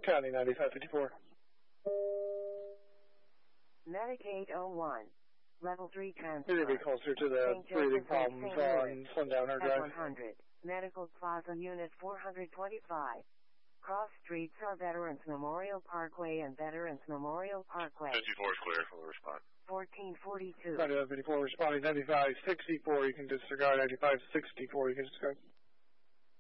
County 9554. Medic 801. Level 3 transfer. You're going to be closer to the breathing problems on Sundowner Drive. 100. Medical Plaza Unit 425. Cross Streets are Veterans Memorial Parkway and Veterans Memorial Parkway. 54 is clear for the response. 1442. 9554 responding 9564. You can disregard 9564. You can disregard.